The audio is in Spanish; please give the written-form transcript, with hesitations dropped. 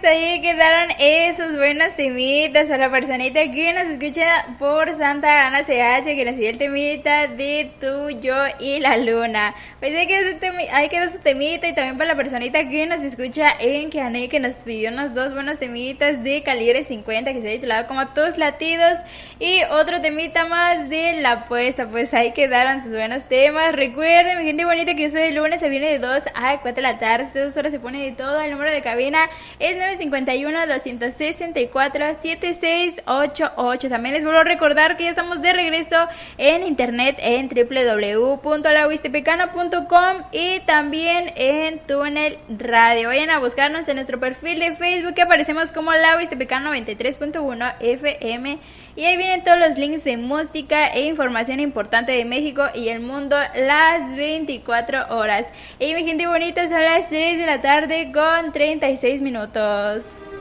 ahí quedaron esos buenos temitas a la personita que nos escucha por Santa Ana CH, que nos dio el temita de tú, yo y la luna. Pues ahí quedó su temita, y también para la personita que nos escucha en Keaney, que nos pidió unos dos buenos temitas de calibre 50 que se ha titulado como Tus Latidos, y otro temita más de La Apuesta. Pues ahí quedaron sus buenos temas. Recuerden, mi gente bonita, que yo soy el lunes, se viene de 2 a 4 de la tarde, 2 horas se pone de todo. El número de cabina es 951-264-7688. También les vuelvo a recordar que ya estamos de regreso en internet en www.lahuistepecano.com y también en Túnel Radio. Vayan a buscarnos en nuestro perfil de Facebook, que aparecemos como La Huistepecano 93.1 FM, y ahí vienen todos los links de música e información importante de México y el mundo las 24 horas. Y mi gente bonita, son las 3 de la tarde con 36 minutos.